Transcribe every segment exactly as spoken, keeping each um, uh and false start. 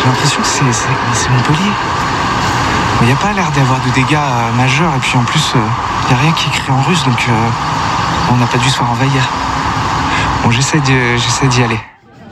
j'ai l'impression que c'est, c'est, c'est Montpellier. Il n'y a pas l'air d'y avoir de dégâts euh, majeurs, et puis en plus, il euh, n'y a rien qui est écrit en russe, donc euh, on n'a pas dû se faire envahir. Bon, j'essaie, de, j'essaie d'y aller.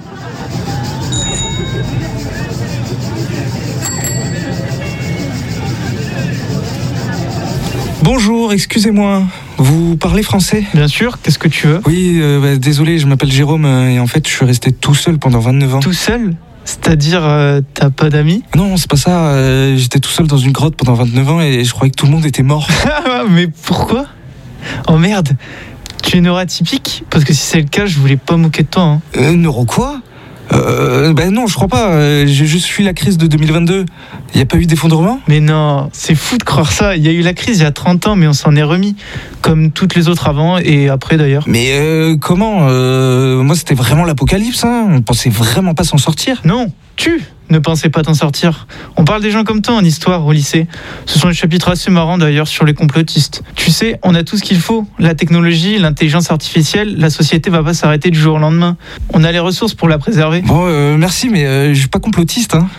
Bonjour, excusez-moi, vous parlez français ? Bien sûr, qu'est-ce que tu veux ? Oui, euh, bah, désolé, je m'appelle Jérôme euh, et en fait je suis resté tout seul pendant vingt-neuf ans. Tout seul ? C'est-à-dire, euh, t'as pas d'amis ? Non, c'est pas ça, euh, j'étais tout seul dans une grotte pendant vingt-neuf ans et je croyais que tout le monde était mort. Mais pourquoi ? Oh merde, tu es neuroatypique ? Parce que si c'est le cas, je voulais pas moquer de toi. Hein. Euh, neuro quoi ? Euh, ben non, je crois pas. Euh, j'ai juste fui la crise de deux mille vingt-deux. Il n'y a pas eu d'effondrement ? Mais non, c'est fou de croire ça. Il y a eu la crise il y a trente ans, mais on s'en est remis. Comme toutes les autres avant et après d'ailleurs. Mais euh, comment euh, Moi, c'était vraiment l'apocalypse. Hein. On pensait vraiment pas s'en sortir. Non, tu ne pensais pas t'en sortir. On parle des gens comme toi en histoire au lycée. Ce sont des chapitres assez marrants d'ailleurs sur les complotistes. Tu sais, on a tout ce qu'il faut. La technologie, l'intelligence artificielle, la société va pas s'arrêter du jour au lendemain. On a les ressources pour la préserver. Bon, euh, merci, mais euh, je suis pas complotiste. Hein.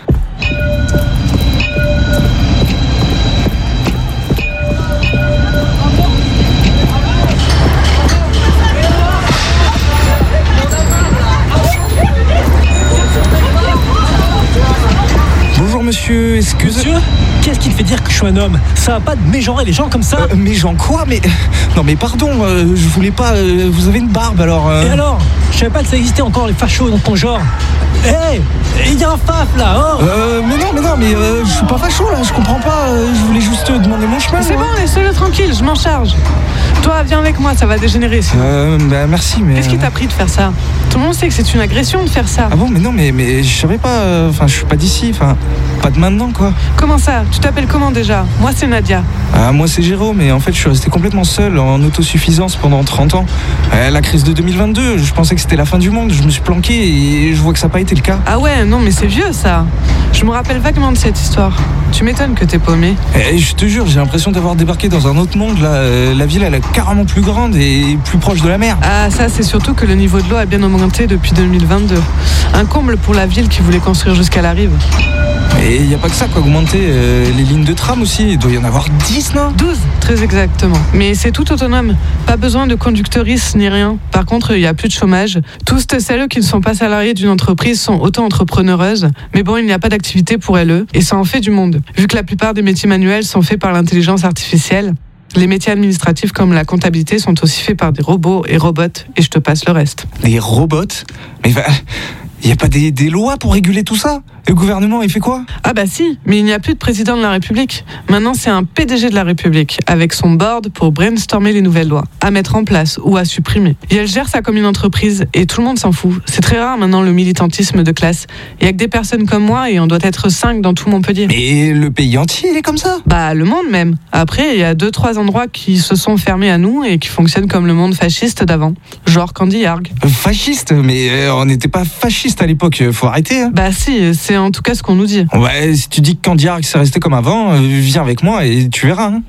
Monsieur, excuse... Monsieur, qu'est-ce qui te fait dire que je suis un homme ? Ça va pas de mégenrer les gens comme ça. euh, Mégenre quoi ? Mais... Non mais pardon, euh, je voulais pas... Euh, vous avez une barbe alors... Euh... Et alors ? Je savais pas que ça existait encore les fachos dans ton genre. Hé hey, il y a un faf là, oh euh, Mais non, mais non, mais euh, je suis pas facho là, je comprends pas. Euh, je voulais juste demander mon chemin. C'est bon, laisse-le tranquille, je m'en charge. Toi, viens avec moi, ça va dégénérer. Euh, bah merci, mais... Qu'est-ce qui t'a pris de faire ça ? Tout le monde sait que c'est une agression de faire ça. Ah bon, mais non, mais, mais je savais pas... Enfin, euh, je suis pas d'ici, enfin... Pas de maintenant, quoi. Comment ça ? Tu t'appelles comment déjà ? Moi, c'est Nadia. Ah, moi, c'est Jérôme, et en fait, je suis resté complètement seul, en autosuffisance pendant trente ans. Euh, la crise de deux mille vingt-deux, je pensais que c'était la fin du monde, je me suis planqué, et je vois que ça n'a pas été le cas. Ah ouais, non, mais c'est vieux, ça. Je me rappelle vaguement de cette histoire. Tu m'étonnes que t'es paumé. Eh, je te jure, j'ai l'impression d'avoir débarqué dans un autre monde, là. Euh, la ville, elle est carrément plus grande et plus proche de la mer. Ah, ça, c'est surtout que le niveau de l'eau a bien augmenté depuis deux mille vingt-deux. Un comble pour la ville qui voulait construire jusqu'à la rive. Et il n'y a pas que ça, quoi, augmenter euh, les lignes de tram aussi. Il doit y en avoir dix, non ? douze, très exactement. Mais c'est tout autonome. Pas besoin de conducteuristes ni rien. Par contre, il n'y a plus de chômage. Tous celles qui ne sont pas salariés d'une entreprise sont auto-entrepreneureuses. Mais bon, il n'y a pas d'activité pour elles. Et ça en fait du monde. Vu que la plupart des métiers manuels sont faits par l'intelligence artificielle, les métiers administratifs comme la comptabilité sont aussi faits par des robots et robots. Et je te passe le reste. Des robots ? Mais va... Il n'y a pas des, des lois pour réguler tout ça ? Le gouvernement, il fait quoi ? Ah bah si, mais il n'y a plus de président de la République. Maintenant, c'est un P D G de la République, avec son board pour brainstormer les nouvelles lois, à mettre en place ou à supprimer. Et elle gère ça comme une entreprise, et tout le monde s'en fout. C'est très rare maintenant le militantisme de classe. Il n'y a que des personnes comme moi, et on doit être cinq dans tout Montpellier. Mais le pays entier, il est comme ça ? Bah, le monde même. Après, il y a deux, trois endroits qui se sont fermés à nous, et qui fonctionnent comme le monde fasciste d'avant. Genre Candy-Yarg. Fasciste ? Mais euh, on n'était pas fasciste à l'époque, faut arrêter. Hein. Bah si, c'est en tout cas ce qu'on nous dit. Ouais, si tu dis que Candy-Yarg c'est resté comme avant, euh, viens avec moi et tu verras. Hein.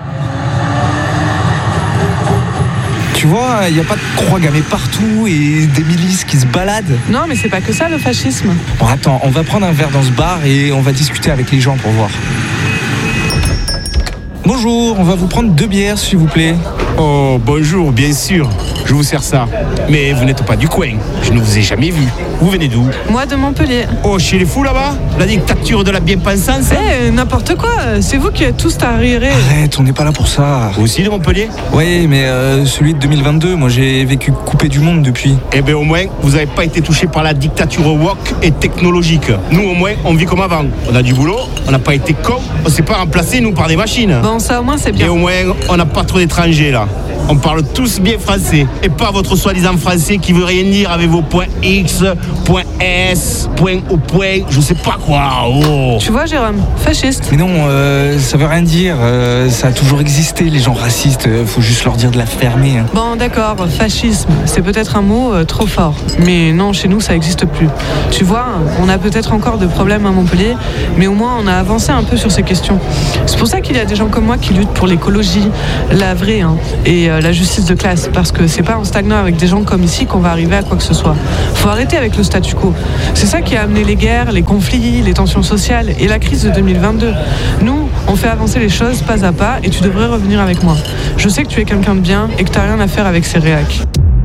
Tu vois, il n'y a pas de croix gammée partout et des milices qui se baladent. Non, mais c'est pas que ça le fascisme. Bon, attends, on va prendre un verre dans ce bar et on va discuter avec les gens pour voir. Bonjour, on va vous prendre deux bières s'il vous plaît. Oh, bonjour, bien sûr. Je vous sers ça. Mais vous n'êtes pas du coin. Je ne vous ai jamais vu. Vous venez d'où ? Moi, de Montpellier. Oh, chez les fous là-bas ? La dictature de la bien-pensance ? Eh, hey, n'importe quoi. C'est vous qui êtes tous arriérés. Arrête, on n'est pas là pour ça. Vous aussi de Montpellier ? Oui, mais euh, celui de deux mille vingt-deux, moi j'ai vécu coupé du monde depuis. Eh bien au moins, vous n'avez pas été touché par la dictature woke et technologique. Nous au moins, on vit comme avant. On a du boulot, on n'a pas été cons, on ne s'est pas remplacé nous par des machines. Bon, ça au moins c'est bien. Et au moins, on n'a pas trop d'étrangers là. On parle tous bien français. Et pas votre soi-disant français qui veut rien dire avec vos points X, points S, points au point, je sais pas quoi. Oh. Tu vois Jérôme, fasciste. Mais non, euh, ça veut rien dire. Euh, ça a toujours existé, les gens racistes. Euh, faut juste leur dire de la fermer. Hein. Bon, d'accord, fascisme, c'est peut-être un mot euh, trop fort. Mais non, chez nous, ça n'existe plus. Tu vois, on a peut-être encore de problèmes à Montpellier, mais au moins on a avancé un peu sur ces questions. C'est pour ça qu'il y a des gens comme moi qui luttent pour l'écologie, la vraie, hein, et euh, euh, la justice de classe, parce que c'est pas en stagnant avec des gens comme ici qu'on va arriver à quoi que ce soit. Faut arrêter avec le statu quo. C'est ça qui a amené les guerres, les conflits, les tensions sociales et la crise de deux mille vingt-deux. Nous, on fait avancer les choses pas à pas et tu devrais revenir avec moi. Je sais que tu es quelqu'un de bien et que t'as rien à faire avec ces réacs.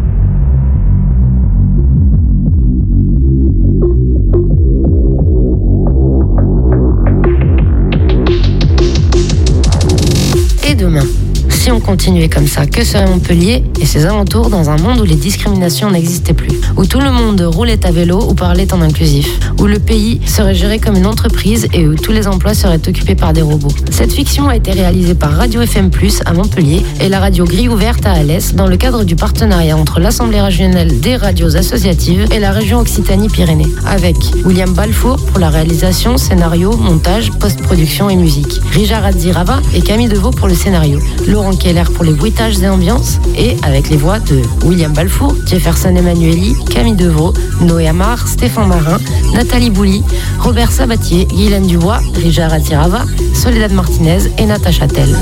Et demain, si on continuait comme ça, que serait Montpellier et ses alentours dans un monde où les discriminations n'existaient plus, où tout le monde roulait à vélo ou parlait en inclusif, où le pays serait géré comme une entreprise et où tous les emplois seraient occupés par des robots. Cette fiction a été réalisée par Radio F M plus à Montpellier et la radio Grille Ouverte à Alès dans le cadre du partenariat entre l'Assemblée régionale des radios associatives et la région Occitanie-Pyrénées, avec William Balfour pour la réalisation, scénario, montage, post-production et musique, Richard Adzirava et Camille Deveau pour le scénario, Laurent Keller pour les bruitages et ambiances, et avec les voix de William Balfour, Jefferson Emmanueli, Camille Devaux, Noé Amar, Stéphane Marin, Nathalie Bouli, Robert Sabatier, Guylaine Dubois, Richard Atirava, Soledad Martinez et Natacha Tell.